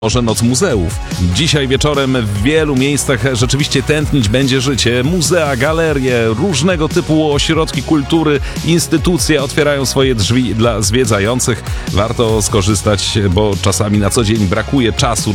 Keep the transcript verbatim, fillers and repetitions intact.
Może Noc Muzeów. Dzisiaj wieczorem w wielu miejscach rzeczywiście tętnić będzie życie. Muzea, galerie, różnego typu ośrodki kultury, instytucje otwierają swoje drzwi dla zwiedzających. Warto skorzystać, bo czasami na co dzień brakuje czasu